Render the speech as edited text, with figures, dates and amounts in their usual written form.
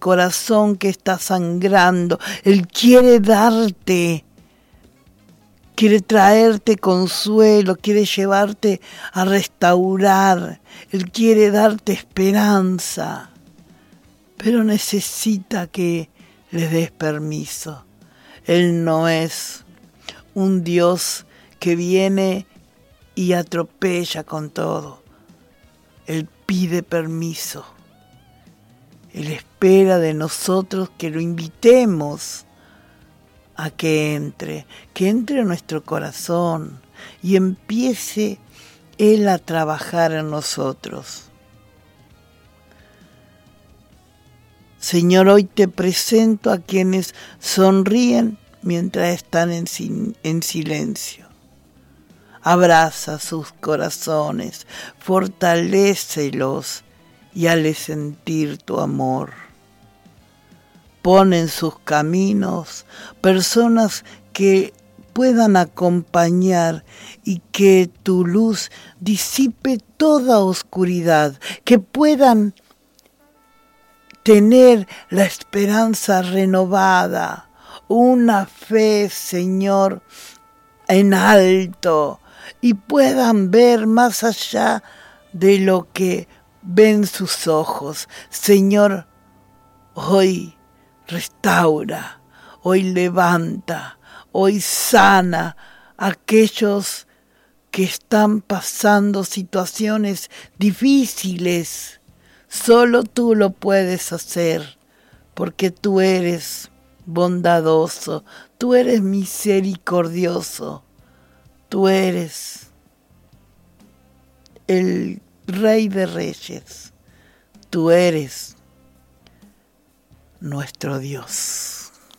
corazón que está sangrando. Él quiere darte, quiere traerte consuelo, quiere llevarte a restaurar. Él quiere darte esperanza, pero necesita que le des permiso. Él no es un Dios que viene y atropella con todo. Él pide permiso. Él espera de nosotros que lo invitemos a que entre en nuestro corazón y empiece Él a trabajar en nosotros. Señor, hoy te presento a quienes sonríen mientras están en silencio. Abraza sus corazones, fortalécelos y hale sentir tu amor. Pon en sus caminos personas que puedan acompañar y que tu luz disipe toda oscuridad, que puedan tener la esperanza renovada, una fe, Señor, en alto, y puedan ver más allá de lo que ven sus ojos. Señor, hoy restaura, hoy levanta, hoy sana a aquellos que están pasando situaciones difíciles. Solo tú lo puedes hacer, porque tú eres bondadoso, tú eres misericordioso, tú eres el Rey de Reyes, tú eres nuestro Dios.